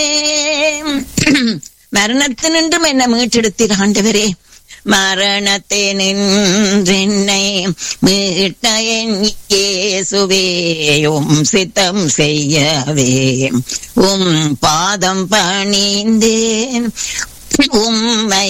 மரணத்தினின்றும் என்ன மீட்டெடுத்தீர் ஆண்டவரே. மரணத்தை நின்றென்னை மீட்ட என் இயேசுவே, சித்தம் செய்யவே பாதம் பணிந்தேன். உம்மை